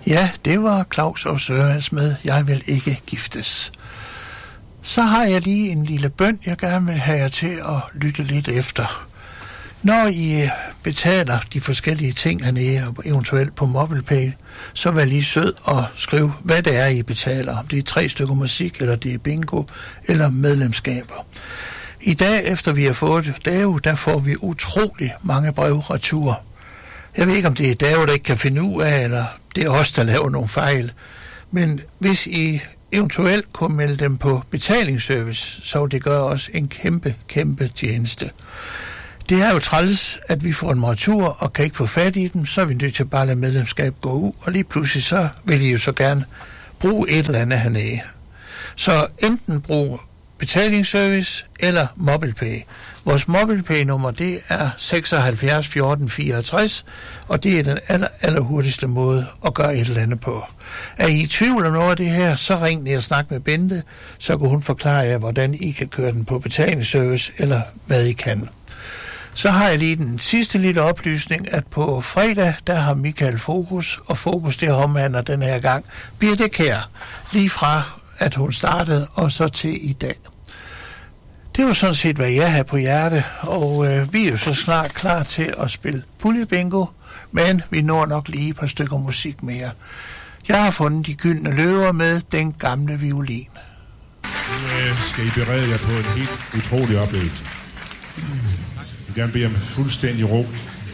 Ja, det var Claus og Sørens med Jeg vil ikke giftes. Så har jeg lige en lille bøn, jeg gerne vil have jer til at lytte lidt efter. Når I betaler de forskellige ting hernede, og eventuelt på MobilePay, så vær lige sød og skriv, hvad det er, I betaler. Om det er 3 stykker musik, eller det er bingo, eller medlemskaber. I dag, efter vi har fået Dave, der får vi utrolig mange brev retur. Jeg ved ikke, om det er Dave, der ikke kan finde ud af, eller det er os, der laver nogle fejl. Men hvis I eventuelt kunne melde dem på betalingsservice, så det gør os en kæmpe tjeneste. Det er jo træls, at vi får en retur og kan ikke få fat i dem, så er vi nødt til bare at lade medlemskab gå ud, og lige pludselig så vil I jo så gerne bruge et eller andet hernede. Så enten brug betalingsservice eller MobilePay. Vores MobilePay-nummer, det er 76 14 64, og det er den aller hurtigste måde at gøre et eller andet på. Er I i tvivl om noget af det her, så ring ned og snak med Bente, så kan hun forklare jer, hvordan I kan køre den på betalingsservice, eller hvad I kan. Så har jeg lige den sidste lille oplysning, at på fredag, der har Michael fokus, og fokus det omhandler den her gang Birte Kjær, lige fra at hun startede, og så til i dag. Det var sådan set, hvad jeg havde på hjerte, og vi er jo så snart klar til at spille puljebingo, men vi når nok lige et par stykker musik mere. Jeg har fundet De Gyldne Løver med Den Gamle Violin. Nu skal I berede jer på en helt utrolig oplevelse. Jeg vil gerne bede om fuldstændig ro.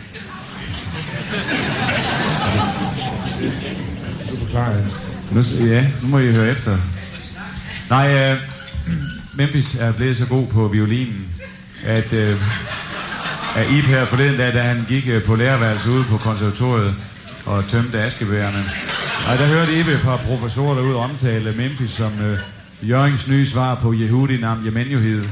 Du forklarer jeg. Nu må I høre efter. Nej, Memphis er blevet så god på violinen, at Ib her forleden dag, da han gik på lærerværelse ude på konservatoriet og tømte askebærerne. Og der hørte Ib et par professorer derude omtale Memphis som Jørgens nye svar på Yehudi Nam Yemenjohid.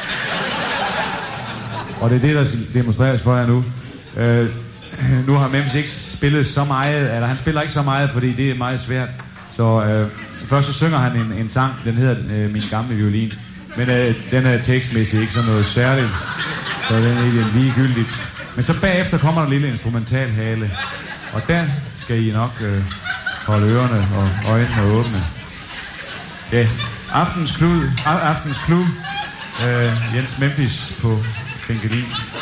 Og det er det, der demonstreres for jer nu. Nu har Memphis ikke spillet så meget, eller han spiller ikke så meget, fordi det er meget svært. Så først så synger han en sang, den hedder Min Gamle Violin. Men den er tekstmæssigt ikke sådan noget særligt, så den er ikke ligegyldigt. Men så bagefter kommer der en lille instrumentalhale, og der skal I nok holde ørerne og øjnene åbne. Ja, aftens klud, Jens Memphis på Finkelin.